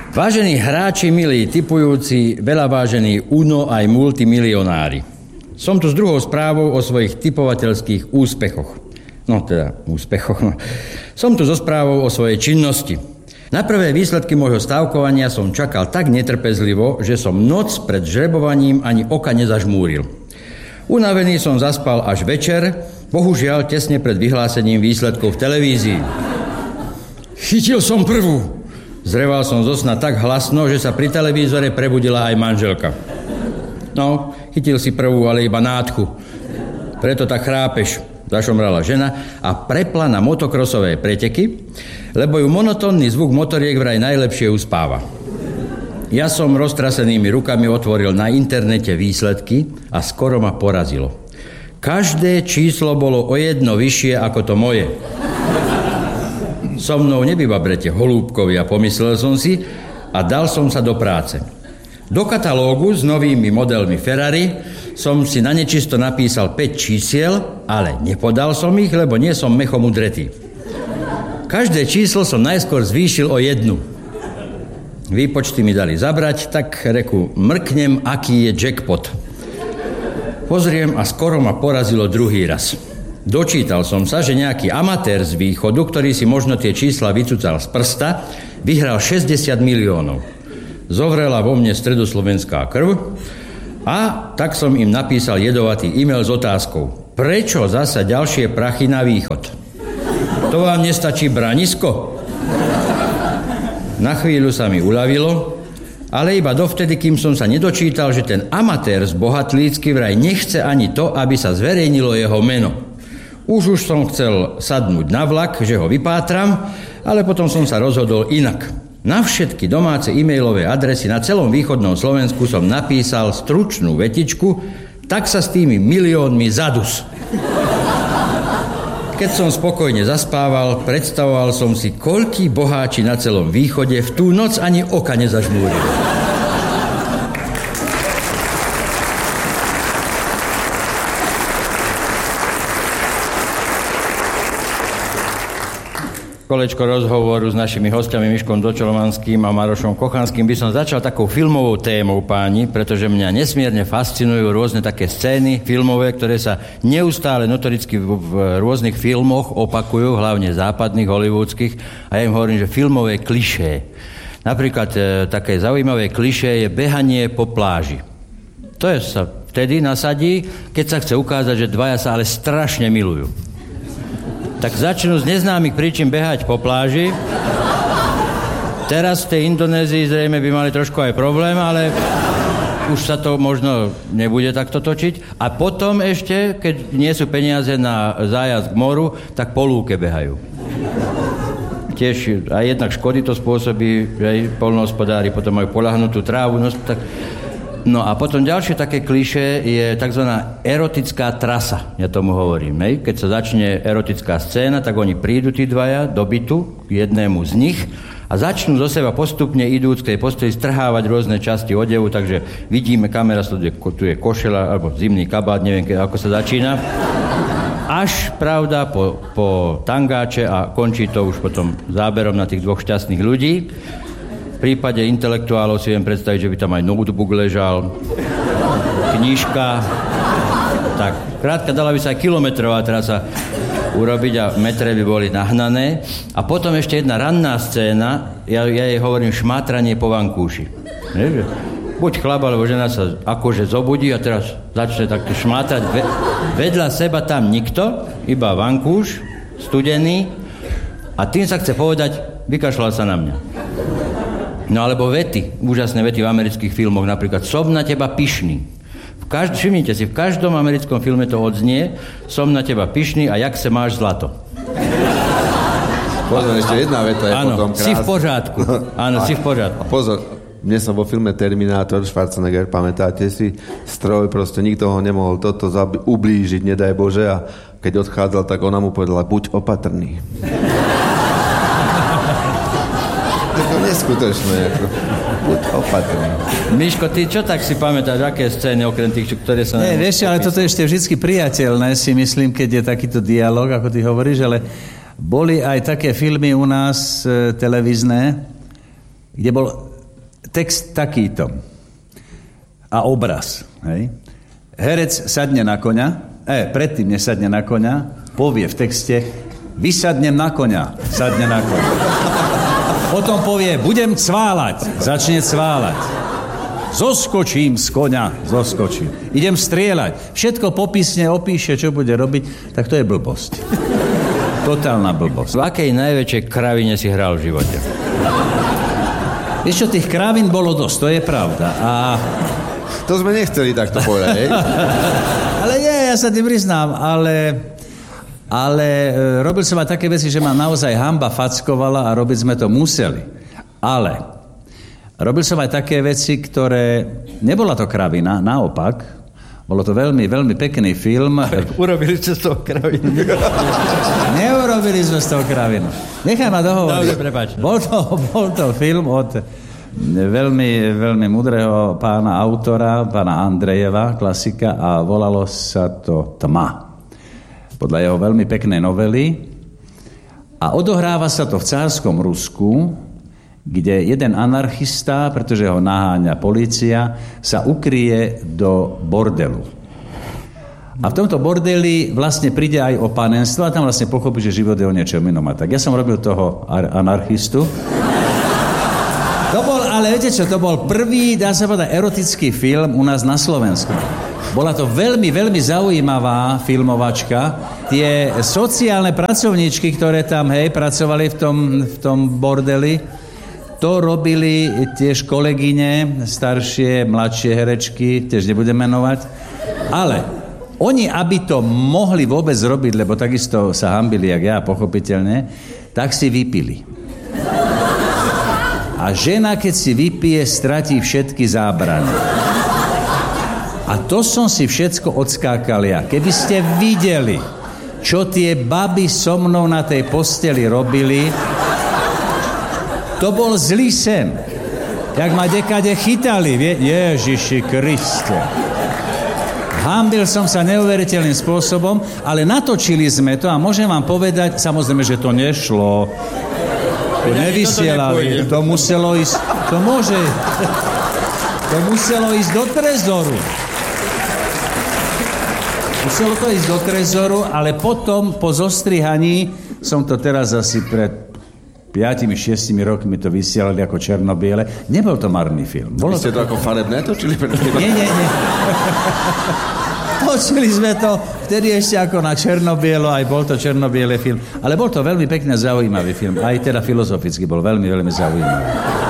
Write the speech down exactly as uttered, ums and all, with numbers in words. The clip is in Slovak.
Vážení hráči, milí tipujúci, veľa vážení Uno aj multimilionári. Som tu s druhou správou o svojich tipovateľských úspechoch. No teda, úspechoch. No. Som tu so správou o svojej činnosti. Na prvé výsledky môjho stávkovania som čakal tak netrpezlivo, že som noc pred žrebovaním ani oka nezažmúril. Unavený som zaspal až večer, bohužiaľ tesne pred vyhlásením výsledkov v televízii. Chytil som prvú. Zreval som zo sna tak hlasno, že sa pri televízore prebudila aj manželka. No, chytil si prvú, ale iba nádchu. Preto tak chrápeš, zašomrala žena a prepla na motokrosové preteky, lebo ju monotónny zvuk motoriek vraj najlepšie uspáva. Ja som roztrasenými rukami otvoril na internete výsledky a skoro ma porazilo. Každé číslo bolo o jedno vyššie ako to moje. So mnou nevybabrete holúbkovia, pomyslel som si a dal som sa do práce. Do katalógu s novými modelmi Ferrari som si na nečisto napísal päť čísiel, ale nepodal som ich, lebo nie som mechom udretý. Každé číslo som najskôr zvýšil o jednu. Výpočty mi dali zabrať, tak reku, mrknem, aký je jackpot. Pozriem a skoro ma porazilo druhý raz. Dočítal som sa, že nejaký amatér z východu, ktorý si možno tie čísla vycucal z prsta, vyhral šesťdesiat miliónov. Zovrela vo mne stredoslovenská krv a tak som im napísal jedovatý e-mail s otázkou: prečo zasa ďalšie prachy na východ? To vám nestačí branisko? Na chvíľu sa mi uľavilo, ale iba dovtedy, kým som sa nedočítal, že ten amatér z Bohatlícky vraj nechce ani to, aby sa zverejnilo jeho meno. Už už som chcel sadnúť na vlak, že ho vypátram, ale potom som sa rozhodol inak. Na všetky domáce e-mailové adresy na celom východnom Slovensku som napísal stručnú vetičku: tak sa s tými miliónmi zadus. Keď som spokojne zaspával, predstavoval som si, koľkí boháči na celom východe v tú noc ani oka nezažmúrili. Kolečko rozhovoru s našimi hostiami Miškom Dočolomanským a Marošom Kochanským by som začal takou filmovou témou, páni, pretože mňa nesmierne fascinujú rôzne také scény filmové, ktoré sa neustále notoricky v, v rôznych filmoch opakujú, hlavne západných, hollywoodských, a ja im hovorím, že filmové klišé. Napríklad e, také zaujímavé klišé je behanie po pláži. To je, sa vtedy nasadí, keď sa chce ukázať, že dvaja sa ale strašne milujú. Tak začnú z neznámych príčin behať po pláži. Teraz v tej Indonézii zrejme by mali trošku aj problém, ale už sa to možno nebude takto točiť. A potom ešte, keď nie sú peniaze na zájazd k moru, tak po lúke behajú. Tiež aj jednak škody to spôsobí, že poľnohospodári potom majú poľahnutú trávu. No, tak... no a potom ďalšie také klišé je tzv. Erotická trasa, ja tomu hovorím. Hej? Keď sa začne erotická scéna, tak oni prídu tí dvaja do bytu, jednému z nich, a začnú zo seba postupne idúc k tej posteli strhávať rôzne časti odevu, takže vidíme, kamera sleduje, tu je košela, alebo zimný kabát, neviem, ako sa začína. Až, pravda, po, po tangáče a končí to už potom záberom na tých dvoch šťastných ľudí. V prípade intelektuálov si viem predstaviť, že by tam aj notebook ležal, knižka. Tak, krátka, dala by sa aj kilometrová trasa urobiť a metre by boli nahnané. A potom ešte jedna ranná scéna, ja, ja jej hovorím šmátranie po vankúši. Nie, že buď chlap, alebo žena sa akože zobudí a teraz začne takto šmátrať. Ve, vedľa seba tam nikto, iba vankúš, studený, a tým sa chce povedať, vykašľal sa na mňa. No alebo vety, úžasné vety v amerických filmoch, napríklad som na teba pyšný. V každ- všimnite si, v každom americkom filme to odznie, som na teba pyšný a jak se máš zlato. Pozor, ešte jedna veta je áno, potom krásna. si v pořádku. Áno, a, si v pořádku. Pozor, mne sa vo filme Terminátor, Schwarzenegger, pamätáte si, stroj, proste nikto ho nemohol toto zabi- ublížiť, nedaj Bože, a keď odchádzal, tak ona mu povedala, buď opatrný. Neskutočné, ako buď opatrný. Miško, ty čo tak si pamätáš, aké scény okrem tých, ktoré sa... Nie, vieš, ale toto je ešte vždy priateľné, si myslím, keď je takýto dialog, ako ty hovoríš, ale boli aj také filmy u nás e, televízne, kde bol text takýto. A obraz. Hej. Herec sadne na koňa, e, predtým nesadne na koňa, povie v texte, vysadnem na koňa, sadne na koňa. Potom povie, budem cválať, začne cválať. Zoskočím z koňa, zoskočím. Idem strieľať. Všetko popisne opíše, čo bude robiť, tak to je blbosť. Totálna blbosť. V akej najväčšej kravine si hral v živote? Vieš čo, tých kravín bolo dosť, to je pravda. A... To sme nechceli takto povedať, hej? Ale nie, ja sa tým priznám, ale... Ale e, robil som aj také veci, že ma naozaj hanba fackovala a robiť sme to museli. Ale robil som aj také veci, ktoré... Nebola to kravina, naopak. Bolo to veľmi, veľmi pekný film. Urobili ste z toho kravinu. Neurobili sme z toho kravinu. Nechaj ma dohovoriť. Dobre, prepáč. Bol to, bol to film od veľmi, veľmi múdreho pána autora, pána Andrejeva, klasika, a volalo sa to Tma. Podľa jeho veľmi peknej novely. A odohráva sa to v cárskom Rusku, kde jeden anarchista, pretože ho naháňa polícia, sa ukryje do bordelu. A v tomto bordeli vlastne príde aj o panenstvo a tam vlastne pochopí, že život je o niečom inom. A tak ja som robil toho anarchistu. To bol, ale viete čo, to bol prvý, dá sa povedať, erotický film u nás na Slovensku. Bola to veľmi, veľmi zaujímavá filmovačka. Tie sociálne pracovníčky, ktoré tam, hej, pracovali v tom, v tom bordeli, to robili tiež kolegyne, staršie, mladšie herečky, tiež nebudem menovať. Ale oni, aby to mohli vôbec robiť, lebo takisto sa hanbili, jak ja, pochopiteľne, tak si vypili. A žena, keď si vypije, stratí všetky zábrany. A to som si všetko odskákal ja. Keby ste videli, čo tie baby so mnou na tej posteli robili, to bol zlý sen. Jak ma dekade chytali, vie? Ježiši Kriste. Hanbil som sa neuveriteľným spôsobom, ale natočili sme to a môžem vám povedať, samozrejme, že to nešlo. To nevysielali. To muselo ísť, to môže, to muselo ísť do trezoru. Muselo to ísť do trezoru, ale potom po zostrihaní som to teraz asi pred piatimi, šiestimi rokmi to vysielali ako černo-biele. Nebol to marný film. Bolo Vy ste to, to ako farebné točili? Nie, nie, nie. Točili sme to vtedy ešte ako na černo-bielo, aj bol to černo-biele film. Ale bol to veľmi pekný a zaujímavý film. Aj teda filozoficky bol veľmi, veľmi zaujímavý.